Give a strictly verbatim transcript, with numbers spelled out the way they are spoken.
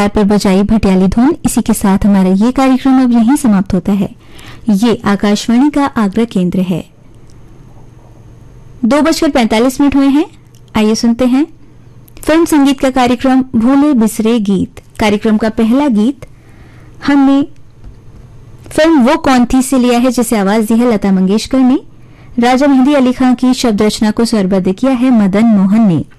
तार पर बजाई भटियाली धुन। इसी के साथ हमारा ये कार्यक्रम अब यहीं समाप्त होता है। ये आकाशवाणी का आगरा केंद्र है। दो बजकर पैंतालीस मिनट हुए हैं। आइए सुनते हैं फिल्म संगीत का कार्यक्रम भूले बिसरे गीत। कार्यक्रम का पहला गीत हमने फिल्म वो कौन थी से लिया है, जिसे आवाज दी है लता मंगेशकर ने। राजा मेहंदी अली खां की शब्द रचना को स्वरबद्ध किया है मदन मोहन ने।